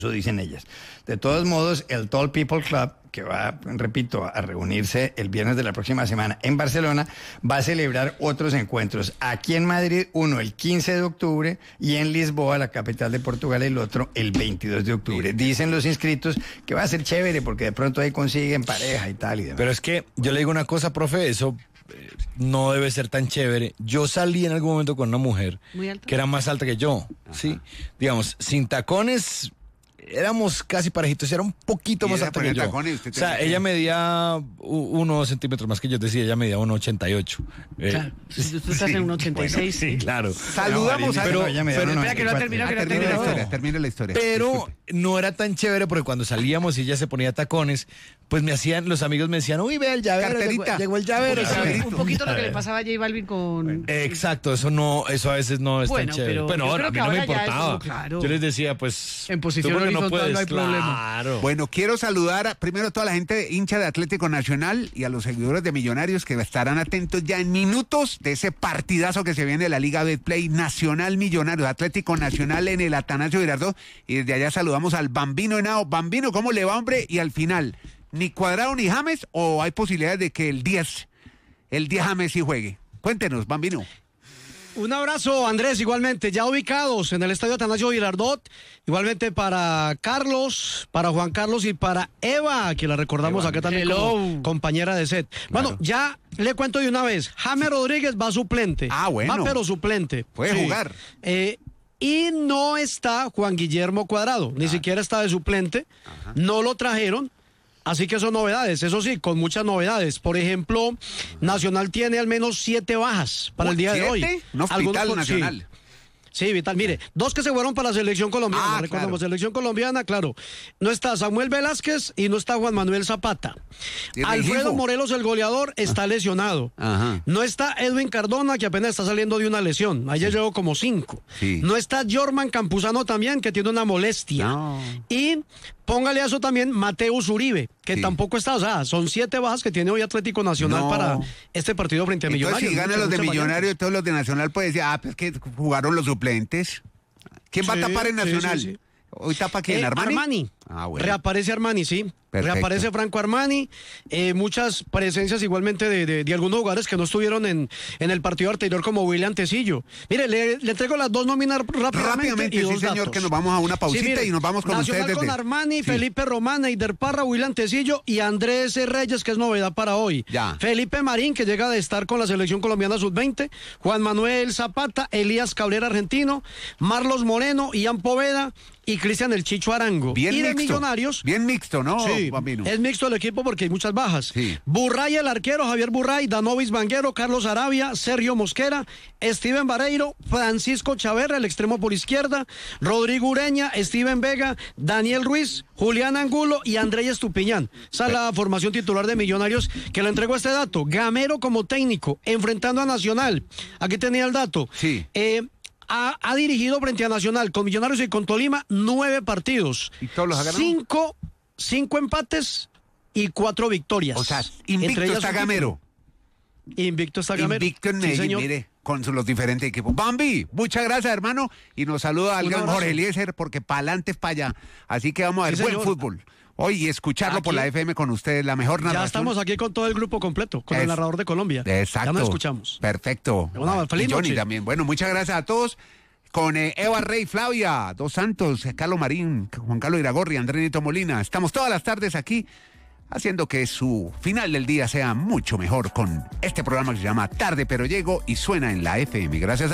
eso dicen ellas. De todos modos, el Tall People Club, que va, repito, a reunirse el viernes de la próxima semana en Barcelona, va a celebrar otros encuentros. Aquí en Madrid, uno el 15 de octubre y en Lisboa, la capital de Portugal, el otro el 22 de octubre. Dicen los inscritos que va a ser chévere porque de pronto ahí consiguen pareja y tal y demás. Pero es que yo le digo una cosa, profe, eso no debe ser tan chévere. Yo salí en algún momento con una mujer que era más alta que yo, ¿sí? Digamos, sin tacones... Éramos casi parejitos, era un poquito más alta que yo. O sea, ella medía 1 centímetros más que yo, decía, ella medía 1,88. Claro, tú estás en 1,86. Bueno, sí, claro. Saludamos a... Pero espera que no termine la historia. Pero no era tan chévere porque cuando salíamos y ella se ponía tacones, pues los amigos me decían, uy, vea el llavero, llegó el llavero. Un poquito lo que le pasaba a J Balvin con... Exacto, eso a veces no es tan chévere. Bueno, ahora a mí no me importaba. Claro. Yo les decía, pues... En posición horizontal no puedes, hay problema. Claro. Bueno, quiero saludar primero a toda la gente hincha de Atlético Nacional y a los seguidores de Millonarios que estarán atentos ya en minutos de ese partidazo que se viene de la Liga Betplay Nacional Millonarios, Atlético Nacional en el Atanasio Girardot, y desde allá saludamos al Bambino Henao. Bambino, ¿cómo le va, hombre? Y al final, ¿ni Cuadrado ni James o hay posibilidades de que el 10 James sí juegue? Cuéntenos, Bambino. Un abrazo, Andrés, igualmente, ya ubicados en el Estadio Atanasio Girardot, igualmente para Carlos, para Juan Carlos y para Eva, que la recordamos acá también como compañera de set. Claro. Bueno, ya le cuento de una vez, James Rodríguez va suplente. Bueno. Va pero suplente. Puede jugar. Y no está Juan Guillermo Cuadrado, ni siquiera está de suplente, no lo trajeron. Así que son novedades, eso sí, con muchas novedades. Por ejemplo, Nacional tiene al menos 7 bajas para el día de hoy. Un hospital nacional. Sí, Vital, mire, 2 que se fueron para la selección colombiana, recordamos, claro. Selección colombiana, claro. No está Samuel Velázquez y no está Juan Manuel Zapata. Alfredo Morelos, el goleador, está lesionado. No está Edwin Cardona, que apenas está saliendo de una lesión. Ayer llegó como 5. No está Jorman Campuzano también, que tiene una molestia. Y póngale a eso también Mateus Uribe, que tampoco está. O sea, son 7 bajas que tiene hoy Atlético Nacional para este partido frente a Millonarios. Si ganan los de Millonarios y todos los de Nacional, pues decir, pues que jugaron los suplentes. ¿Quién va a tapar en Nacional? Sí. ¿Hoy tapa quién? ¿Armani? Bueno. Reaparece Armani, sí. Perfecto. Reaparece Franco Armani. Muchas presencias igualmente de algunos jugadores que no estuvieron en el partido anterior, como William Tecillo. Mire, le entrego las 2 nóminas rápidamente y 2 señor, datos. Que nos vamos a una pausita mire, y nos vamos con Nacional ustedes. Con Armani, Felipe Román, Eider Parra, William Tecillo y Andrés Reyes, que es novedad para hoy. Felipe Marín, que llega de estar con la selección colombiana sub-20. Juan Manuel Zapata, Elías Cabrera, argentino. Marlos Moreno, Ian Poveda y Cristian El Chicho Arango. Bien y de mixto. Millonarios. Bien mixto, ¿no, Bambino? Es mixto el equipo porque hay muchas bajas. Burray, el arquero, Javier Burray, Danovis Vanguero, Carlos Arabia, Sergio Mosquera, Steven Vareiro, Francisco Chaverra, el extremo por izquierda, Rodrigo Ureña, Steven Vega, Daniel Ruiz, Julián Angulo y Andrés Estupiñán. Esa es la formación titular de Millonarios, que le entrego este dato. Gamero como técnico, enfrentando a Nacional. Aquí tenía el dato. Ha dirigido frente a Nacional con Millonarios y con Tolima 9 partidos. ¿Y todos los ha ganado? 5 empates y 4 victorias. O sea, invicto está Gamero. Invicto está Gamero. Invicto en Medellín, mire, con los diferentes equipos. Bambi, muchas gracias, hermano. Y nos saluda al gran Jorge Eliezer, porque para adelante es para allá. Así que vamos a ver buen fútbol. Hoy y escucharlo aquí, por la FM con ustedes, la mejor narración. Ya estamos aquí con todo el grupo completo, con el narrador de Colombia. Exacto. Ya nos escuchamos. Perfecto. Feliz y Johnny noche. También. Bueno, muchas gracias a todos. Con Eva Rey, Flavia, Dos Santos, Carlos Marín, Juan Carlos Iragorri, Andrés Nito Molina. Estamos todas las tardes aquí haciendo que su final del día sea mucho mejor con este programa que se llama Tarde Pero Llego y suena en la FM. Gracias a